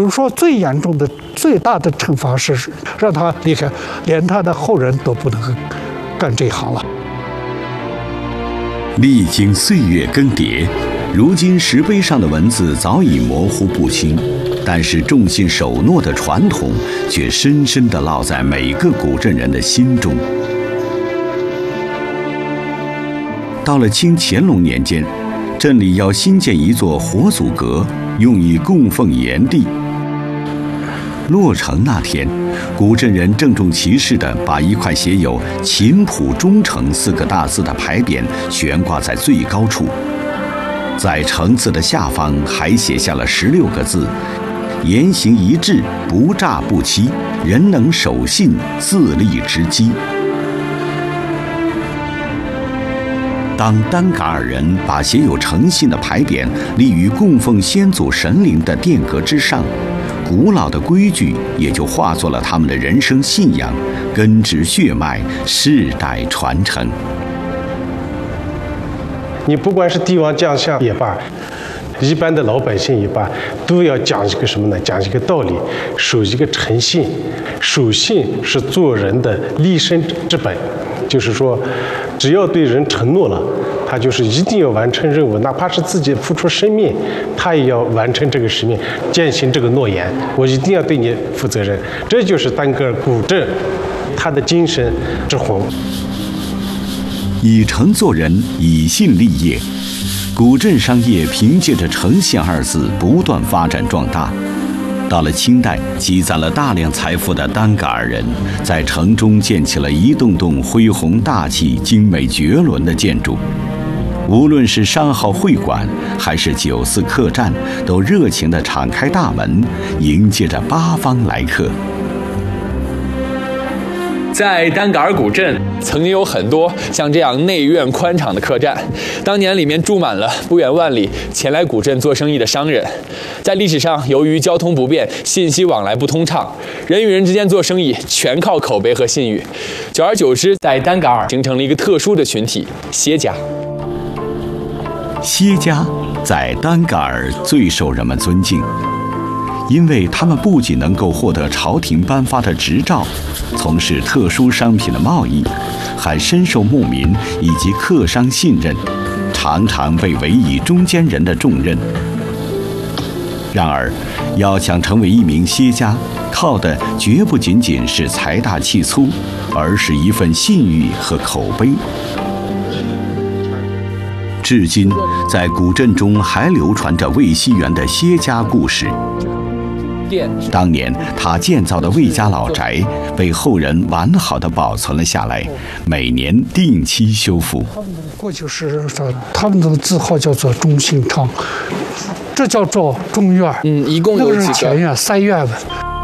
就是说最严重的、最大的惩罚是让他离开，连他的后人都不能干这一行了。 历经岁月更迭，如今石碑上的文字早已模糊不清，但是重信守诺的传统却深深地烙在每个古镇人的心中。到了清乾隆年间，镇里要新建一座活祖阁，用以供奉炎帝。落成那天，古镇人郑重其事地把一块写有“秦谱忠诚”4个大字的牌匾悬挂在最高处，在城字的下方还写下了16个字：“言行一致，不诈不欺，人能守信，自立之基。”当丹嘎尔人把写有诚信的牌匾立于供奉先祖神灵的殿阁之上，古老的规矩也就化作了他们的人生信仰，根植血脉，世代传承。 你不管是帝王将相也罢，一般的老百姓也罢，都要讲一个什么呢？讲一个道理，守一个诚信。守信是做人的立身之本，就是说，只要对人承诺了，他就是一定要完成任务，哪怕是自己付出生命，他也要完成这个使命，践行这个诺言。我一定要对你负责任，这就是丹格尔古镇他的精神之魂。 以诚做人，以信立业。古镇商业凭借着“诚信”2字不断发展壮大。到了清代，积攒了大量财富的丹嘎尔人，在城中建起了一栋栋恢宏大气、精美绝伦的建筑。无论是商号会馆，还是酒肆客栈，都热情地敞开大门，迎接着八方来客。 在丹嘎尔古镇，曾经有很多像这样内院宽敞的客栈，当年里面住满了不远万里前来古镇做生意的商人。在历史上，由于交通不便，信息往来不通畅，人与人之间做生意全靠口碑和信誉。久而久之，在丹嘎尔形成了一个特殊的群体——歇家。 歇家在丹嘎尔最受人们尊敬，因为他们不仅能够获得朝廷颁发的执照，从事特殊商品的贸易，还深受牧民以及客商信任，常常被委以中间人的重任。然而，要想成为一名歇家，靠的绝不仅仅是财大气粗，而是一份信誉和口碑。至今，在古镇中还流传着魏熙元的歇家故事。当年他建造的魏家老宅被后人完好的保存了下来，每年定期修复。 过去是他们的字号叫做中信昌，这叫做中院。 一共有几个？那个是前院3院的。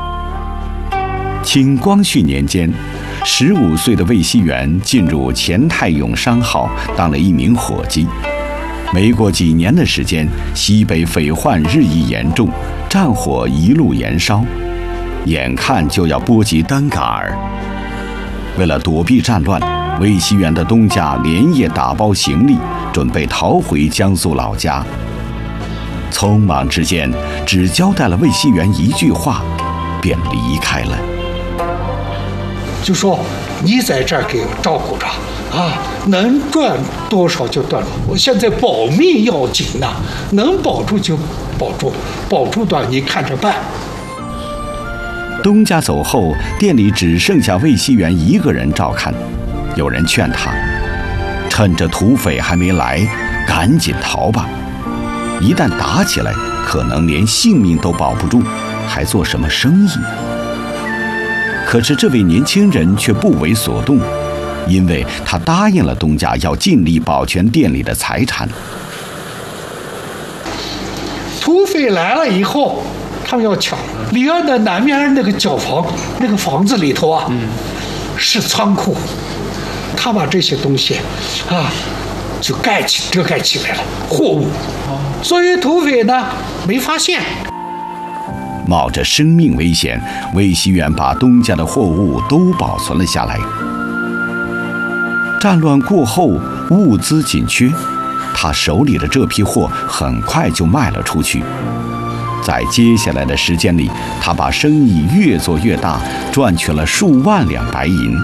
清光绪年间，15岁的魏熙元进入钱泰永商号，当了一名伙计。没过几年的时间，西北匪患日益严重，战火一路延烧，眼看就要波及丹嘎尔。为了躲避战乱，魏熙元的东家连夜打包行李，准备逃回江苏老家。匆忙之间，只交代了魏熙元一句话，便离开了。 就说你在这儿给我照顾着啊，能赚多少就赚了。我现在保命要紧呐，能保住就保住，保住的你看着办。 东家走后，店里只剩下魏熙元一个人照看。有人劝他，趁着土匪还没来，赶紧逃吧。一旦打起来，可能连性命都保不住，还做什么生意？可是这位年轻人却不为所动，因为他答应了东家要尽力保全店里的财产。 土匪来了以后，他们要抢里岸的南面那个角房，那个房子里头啊，是仓库，他把这些东西啊就遮盖起来了，货物，所以土匪呢没发现。 冒着生命危险，魏熙元把东家的货物都保存了下来。战乱过后，物资紧缺，他手里的这批货很快就卖了出去。 在接下来的时间里，他把生意越做越大，赚取了数万两白银。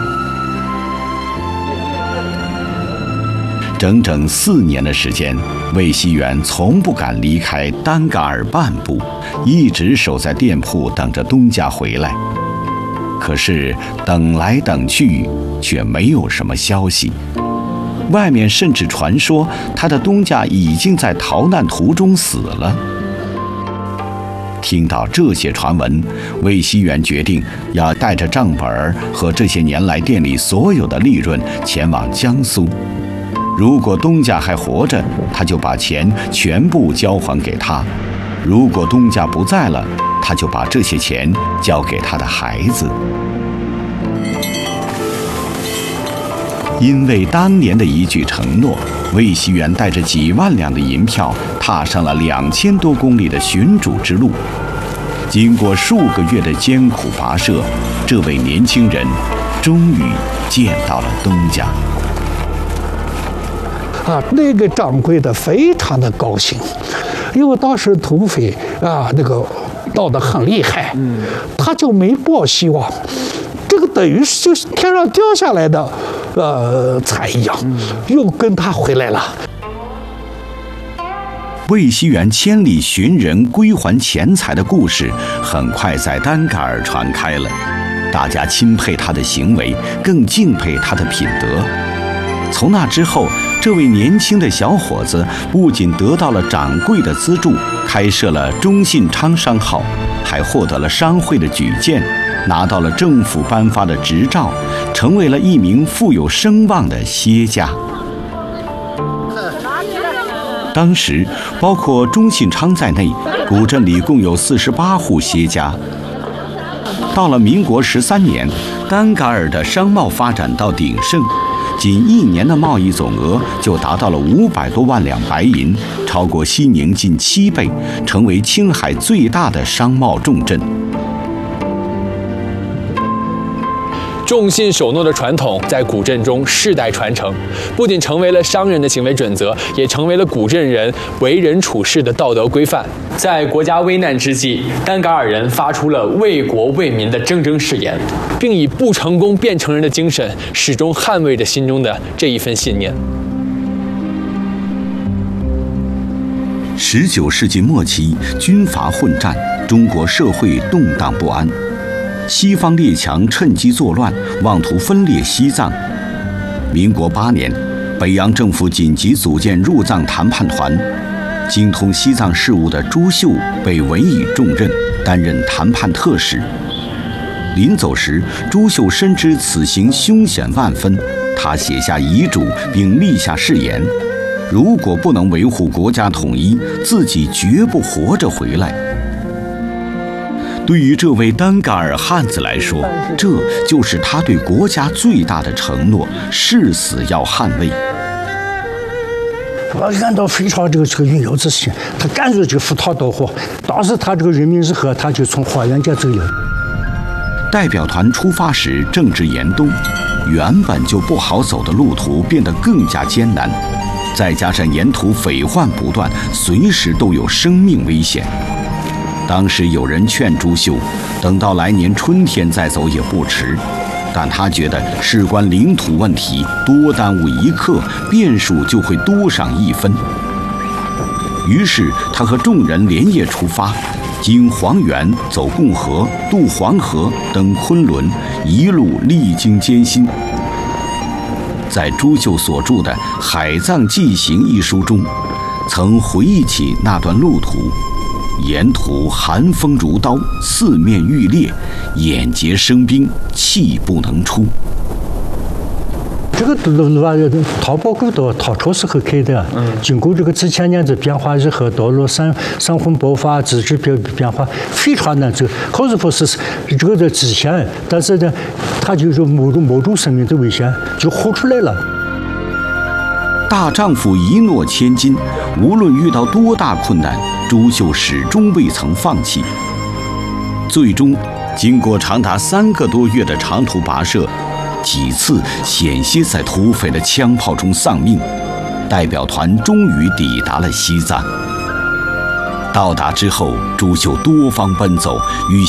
整整4年的时间，魏熙元从不敢离开丹嘎尔半步，一直守在店铺等着东家回来。可是等来等去，却没有什么消息。外面甚至传说他的东家已经在逃难途中死了。听到这些传闻，魏熙元决定要带着账本和这些年来店里所有的利润前往江苏。如果东家还活着，他就把钱全部交还给他；如果东家不在了，他就把这些钱交给他的孩子。因为当年的一句承诺，魏熙元带着几万两的银票，踏上了2000多公里的寻主之路。经过数个月的艰苦跋涉，这位年轻人终于见到了东家。 那个掌柜的非常的高兴，因为当时土匪那个闹得很厉害，他就没抱希望，这个等于是就是天上掉下来的财一样，又跟他回来了。 魏熙元千里寻人归还钱财的故事很快在丹嘎尔传开了，大家钦佩他的行为，更敬佩他的品德。从那之后，这位年轻的小伙子不仅得到了掌柜的资助，开设了中信昌商号，还获得了商会的举荐，拿到了政府颁发的执照，成为了一名富有声望的歇家。当时，包括中信昌在内，古镇里共有48户歇家。到了民国13年，丹嘎尔的商贸发展到鼎盛，仅1年的贸易总额就达到了500多万两白银，超过西宁近7倍，成为青海最大的商贸重镇。 重信守诺的传统在古镇中世代传承，不仅成为了商人的行为准则，也成为了古镇人为人处事的道德规范。在国家危难之际，丹嘎尔人发出了为国为民的铮铮誓言，并以不成功便成仁的精神，始终捍卫着心中的这一份信念。 19世纪末期，军阀混战，中国社会动荡不安。西方列强趁机作乱，妄图分裂西藏。民国8年，北洋政府紧急组建入藏谈判团，精通西藏事务的朱秀被委以重任，担任谈判特使。临走时，朱秀深知此行凶险万分，他写下遗嘱并立下誓言：如果不能维护国家统一，自己绝不活着回来。对于这位丹嘎尔汉子来说，这就是他对国家最大的承诺，誓死要捍卫。 按照非常这个云游之心，他干脆就赴汤蹈火。当时他这个人民日和，他就从花园街走了。 代表团出发时正值严冬，原本就不好走的路途变得更加艰难，再加上沿途匪患不断，随时都有生命危险。当时有人劝朱秀，等到来年春天再走也不迟，但他觉得事关领土问题，多耽误1刻，变数就会多上1分。于是他和众人连夜出发，经黄原走共河，渡黄河，登昆仑，一路历经艰辛。在朱秀所著的《海藏记行》一书中，曾回忆起那段路途。沿途寒风如刀，四面欲裂，眼睫生冰，气不能出。 这个路啊，淘宝古道唐朝时候开的，经过这个几千年的变化以后，道路山洪爆发，地质变化非常难走。好似说是这个的极限，但是呢，它就是某种生命的危险就活出来了。 大丈夫一诺千金，无论遇到多大困难，朱秀始终未曾放弃。最终，经过长达3个多月的长途跋涉，几次险些在土匪的枪炮中丧命，代表团终于抵达了西藏。 到达之后，朱秀多方奔走，与